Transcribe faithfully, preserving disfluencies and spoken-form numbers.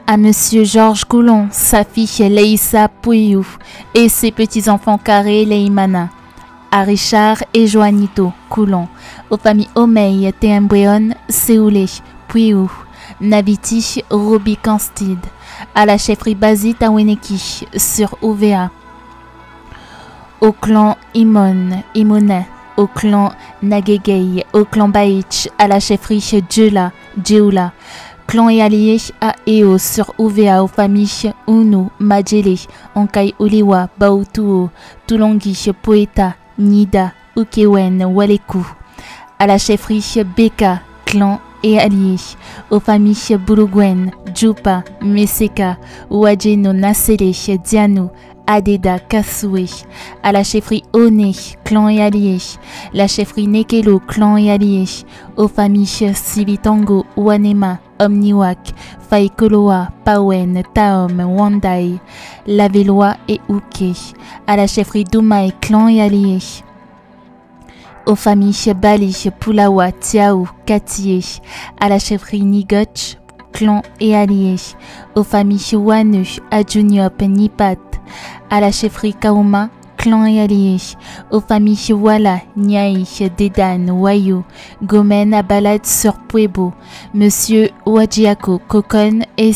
À Monsieur Georges Coulon, sa fille Leïssa Pouillou et ses petits-enfants Carré Leïmana. À Richard et Joanito Coulon, aux familles Omeille, Téembréon, Séoulé, Pouillou, Naviti, Roby Canstid, à la chefferie Basit à Weneki, sur O V A. Au clan Imon, Imonet, au clan Nagegei, au clan Baïch, à la chefferie Djela, Djeoula, clan et alliés à Eo sur O V A aux familles Unu, Madjele, Onkai Oliwa, Baotuo, Tulongi, Poeta, Nida, Ukewen, Waleku, à la chefferie Beka, clan et alliés, aux familles Boulogwen, Djupa, Meseka, Ouadjeno, Nasele, Dianou, Adeda, Kasoué, à la chefferie One, clan et alliés, la chefferie Nekelo, clan et alliés, aux familles Sivitango, Wanema, Omniwak, Faikoloa, Pawen, Taom, Wandai, Laveloa et Uke, à la chefferie Doumaï, clan et alliés, aux familles Bali, Pulawa, Tiaou, Katie, à la chefferie Nigoch, clan et alliés, aux familles Wanu, Adjuniop, Nipat, à la chefferie Kaoma, clan et alliés, aux familles Wala, Niaï, Dedan, Wayou, Gomen à balade sur Puebo, Monsieur Ouadjiako, Kokon et